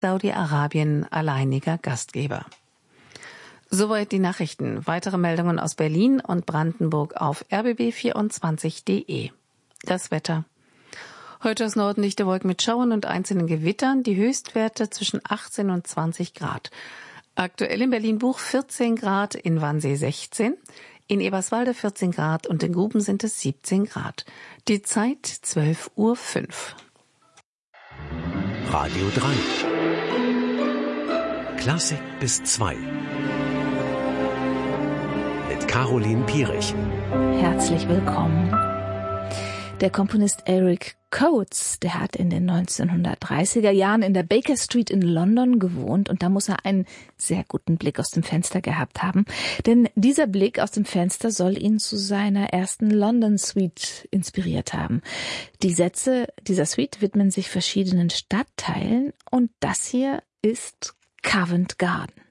Saudi-Arabien alleiniger Gastgeber. Soweit die Nachrichten. Weitere Meldungen aus Berlin und Brandenburg auf rbb24.de. Das Wetter. Heute aus Norden dichte Wolken mit Schauern und einzelnen Gewittern. Die Höchstwerte zwischen 18 und 20 Grad. Aktuell in Berlin-Buch 14 Grad, in Wannsee 16, in Eberswalde 14 Grad und in Guben sind es 17 Grad. Die Zeit 12:05 Uhr. Radio 3. Klassik bis 2. Mit Caroline Pierich. Herzlich willkommen. Der Komponist Eric Coates, der hat in den 1930er Jahren in der Baker Street in London gewohnt und da muss er einen sehr guten Blick aus dem Fenster gehabt haben, denn dieser Blick aus dem Fenster soll ihn zu seiner ersten London Suite inspiriert haben. Die Sätze dieser Suite widmen sich verschiedenen Stadtteilen und das hier ist Covent Garden.